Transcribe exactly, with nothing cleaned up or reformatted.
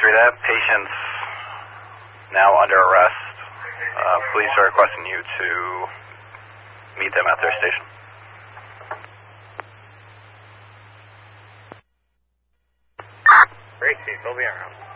three, that patient's now under arrest. Uh, police are requesting you to meet them at their station. Great, Chief. They'll be around.